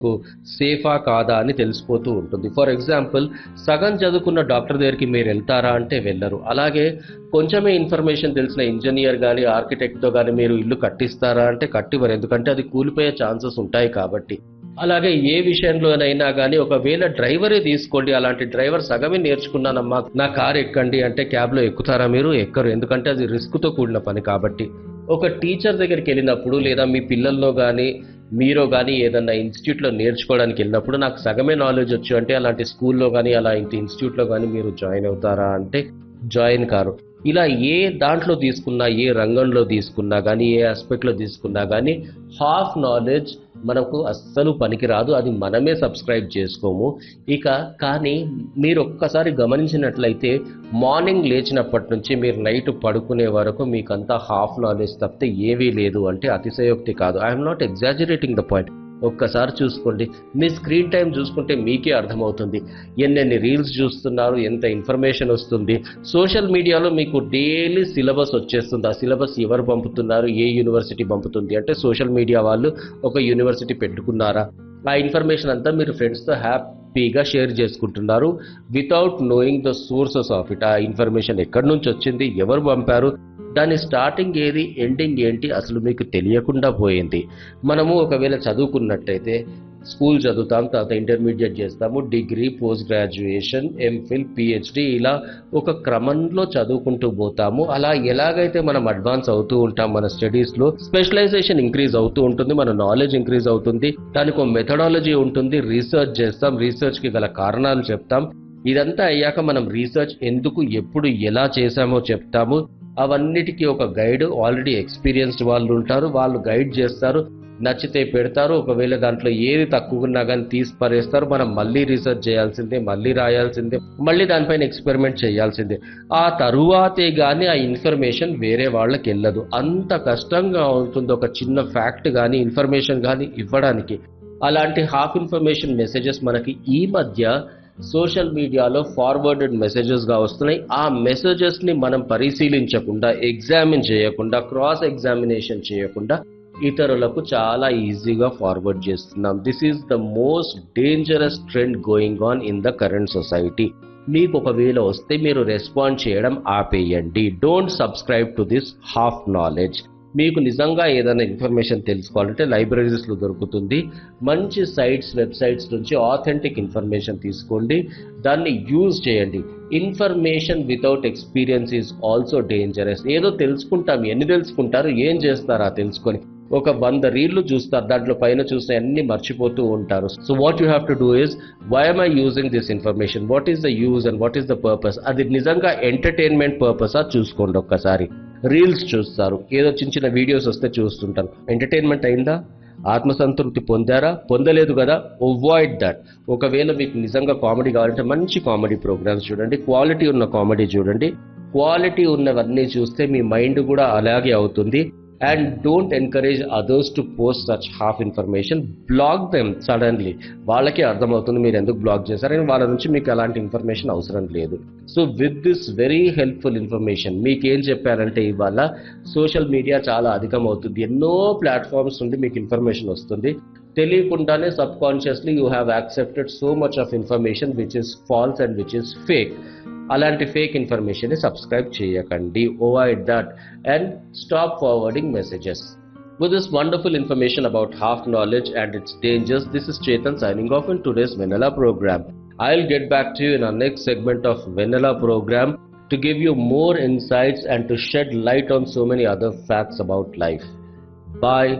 సేఫా కాదా అని తెలిసిపోతూ ఉంటుంది. ఫర్ ఎగ్జాంపుల్, సగం చదువుకున్న డాక్టర్ దగ్గరికి మీరు వెళ్తారా అంటే వెళ్ళరు. అలాగే కొంచెమే ఇన్ఫర్మేషన్ తెలిసిన ఇంజనీర్ కానీ ఆర్కిటెక్ట్తో కానీ మీరు ఇల్లు కట్టిస్తారా అంటే కట్టివ్వరు, ఎందుకంటే అది కూలిపోయే ఛాన్సెస్ ఉంటాయి కాబట్టి. అలాగే ఏ విషయంలోనైనా కానీ ఒకవేళ డ్రైవరే తీసుకోండి, అలాంటి డ్రైవర్ సగమే నేర్చుకున్నానమ్మా నా కారు ఎక్కండి అంటే క్యాబ్లో ఎక్కుతారా మీరు? ఎక్కరు, ఎందుకంటే అది రిస్క్తో కూడిన పని కాబట్టి. ఒక టీచర్ దగ్గరికి వెళ్ళినప్పుడు లేదా మీ పిల్లల్లో కానీ మీరు కానీ ఏదన్నా ఇన్స్టిట్యూట్లో నేర్చుకోవడానికి వెళ్ళినప్పుడు నాకు సగమే నాలెడ్జ్ వచ్చు అంటే అలాంటి స్కూల్లో కానీ అలాంటి ఇన్స్టిట్యూట్లో కానీ మీరు జాయిన్ అవుతారా అంటే జాయిన్ కారు. ఇలా ఏ దాంట్లో తీసుకున్నా, ఏ రంగంలో తీసుకున్నా కానీ, ఏ ఆస్పెక్ట్లో తీసుకున్నా కానీ హాఫ్ నాలెడ్జ్ మనకు అస్సలు పనికిరాదు, అది మనమే సబ్స్క్రైబ్ చేసుకోము. ఇక కానీ మీరు ఒక్కసారి గమనించినట్లయితే మార్నింగ్ లేచినప్పటి నుంచి మీరు నైట్ పడుకునే వరకు మీకంతా హాఫ్ నాలెడ్జ్ తప్పితే ఏవీ లేదు అంటే అతిశయోక్తి కాదు. I'm not exaggerating the point. ఒక్కసారి చూసుకోండి, మీ స్క్రీన్ టైం చూసుకుంటే మీకే అర్థమవుతుంది ఎన్నెన్ని రీల్స్ చూస్తున్నారు, ఎంత ఇన్ఫర్మేషన్ వస్తుంది. సోషల్ మీడియాలో మీకు డైలీ సిలబస్ వచ్చేస్తుంది. ఆ సిలబస్ ఎవరు పంపుతున్నారు, ఏ యూనివర్సిటీ పంపుతుంది అంటే సోషల్ మీడియా వాళ్ళు ఒక యూనివర్సిటీ పెట్టుకున్నారా, ఆ ఇన్ఫర్మేషన్ అంతా మీరు ఫ్రెండ్స్తో హ్యాపీగా షేర్ చేసుకుంటున్నారు without knowing the sources of it. ఆ ఇన్ఫర్మేషన్ ఎక్కడి నుంచి వచ్చింది, ఎవరు పంపారు, దాని స్టార్టింగ్ ఏది, ఎండింగ్ ఏంటి అసలు మీకు తెలియకుండా పోయింది. మనము ఒకవేళ చదువుకున్నట్టయితే స్కూల్ చదువుతాం, తర్వాత ఇంటర్మీడియట్ చేస్తాము, degree, post graduation, MPhil, PhD, ఇలా ఒక క్రమంలో చదువుకుంటూ పోతాము. అలా ఎలాగైతే మనం అడ్వాన్స్ అవుతూ ఉంటాం మన స్టడీస్లో, స్పెషలైజేషన్ ఇంక్రీజ్ అవుతూ ఉంటుంది, మన నాలెడ్జ్ ఇంక్రీజ్ అవుతుంది, దానికి ఒక మెథడాలజీ ఉంటుంది, రీసెర్చ్ చేస్తాం, రీసెర్చ్కి గల కారణాలు చెప్తాం. ఇదంతా అయ్యాక మనం రీసెర్చ్ ఎందుకు, ఎప్పుడు, ఎలా చేశామో చెప్తాము. అవన్నిటికీ ఒక గైడ్, ఆల్రెడీ ఎక్స్పీరియన్స్డ్ వాళ్ళు ఉంటారు, వాళ్ళు గైడ్ చేస్తారు, నచ్చితే పెడతారు, ఒకవేళ దాంట్లో ఏది తక్కువ ఉన్నా కానీ తీసి పరేస్తారు. మనం మళ్ళీ రీసెర్చ్ చేయాల్సిందే, మళ్ళీ రాయాల్సిందే, మళ్ళీ దానిపైన ఎక్స్పెరిమెంట్ చేయాల్సిందే. ఆ తరువాతే కానీ ఆ ఇన్ఫర్మేషన్ వేరే వాళ్ళకి వెళ్ళదు. అంత కష్టంగా అవుతుంది ఒక చిన్న ఫ్యాక్ట్ కానీ ఇన్ఫర్మేషన్ కానీ ఇవ్వడానికి. అలాంటి హాఫ్ ఇన్ఫర్మేషన్ మెసేజెస్ మనకి ఈ మధ్య సోషల్ మీడియాలో ఫార్వర్డెడ్ మెసేజెస్గా వస్తున్నాయి. ఆ మెసేజెస్ని మనం పరిశీలించకుండా, ఎగ్జామిన్ చేయకుండా, క్రాస్ ఎగ్జామినేషన్ చేయకుండా ఇతరులకు చాలా ఈజీగా ఫార్వర్డ్ చేస్తున్నాం. This is the most dangerous trend going on in the current society. మీకు ఒకవేళ వస్తే మీరు రెస్పాండ్ చేయడం ఆపేయండి. Don't subscribe to this half knowledge. మీకు నిజంగా ఏదైనా ఇన్ఫర్మేషన్ తెలుసుకోవాలంటే లైబ్రరీస్లో దొరుకుతుంది. మంచి సైట్స్, వెబ్సైట్స్ నుంచి ఆథెంటిక్ ఇన్ఫర్మేషన్ తీసుకోండి, దాన్ని యూజ్ చేయండి. Information without experience is also dangerous. ఏదో తెలుసుకుంటాం, ఎన్ని తెలుసుకుంటారు, ఏం చేస్తారా తెలుసుకొని ఒక 100 రీళ్లు చూస్తారు, దాంట్లో పైన చూస్తే అన్ని మర్చిపోతూ ఉంటారు. So what you have to do is, why am I using this information, what is the use and what is the purpose. అది నిజంగా ఎంటర్టైన్మెంట్ పర్పసా చూసుకోండి. ఒక్కసారి రీల్స్ చూస్తారు, ఏదో చిన్న చిన్న వీడియోస్ వస్తే చూస్తుంటారు, ఎంటర్టైన్మెంట్ అయిందా, ఆత్మసంతృప్తి పొందారా, పొందలేదు కదా, అవాయిడ్ దట్. ఒకవేళ మీకు నిజంగా కామెడీ కావాలంటే మంచి కామెడీ ప్రోగ్రామ్స్ చూడండి, క్వాలిటీ ఉన్న కామెడీ చూడండి. క్వాలిటీ ఉన్నవన్నీ చూస్తే మీ మైండ్ కూడా అలాగే అవుతుంది. And don't encourage others to post such half information. Block them suddenly. వాళ్ళకి అర్థమవుతుంది మీరు ఎందుకు బ్లాక్ చేశారని, వాళ్ళ నుంచి మీకు అలాంటి ఇన్ఫర్మేషన్ అవసరం లేదు. So with this very helpful information మీకు ఏం చెప్పారంటే, ఇవాళ సోషల్ మీడియా చాలా అధికం అవుతుంది, ఎన్నో ప్లాట్ఫామ్స్ నుండి మీకు ఇన్ఫర్మేషన్ వస్తుంది. తెలియకుండానే sub consciously you have accepted so much of information which is false and which is fake. అలాంటి ఫేక్ ఇన్ఫర్మేషన్ సబ్స్క్రైబ్ చేయకండి. Avoid that and stop forwarding messages. With this wonderful information about half knowledge and its dangers, this is Chetan signing off in today's Vanilla program. I'll get back to you in our next segment of Vanilla program to give you more insights and to shed light on so many other facts about life. Bye.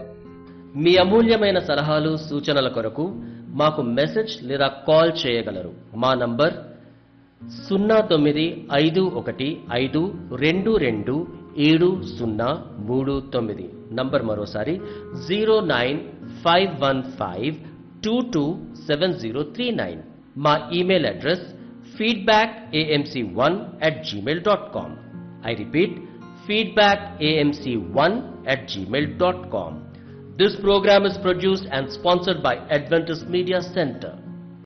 మీ అమూల్యమైన సలహాలు, సూచనల కొరకు మాకు message లేదా call చేయగలరు. మా number 0915227039. Number మరోసారి 09515227039. మా email address feedbackamc1@gmail.com. I repeat, feedbackamc1@gmail.com. This program is produced and sponsored by Adventist Media Center.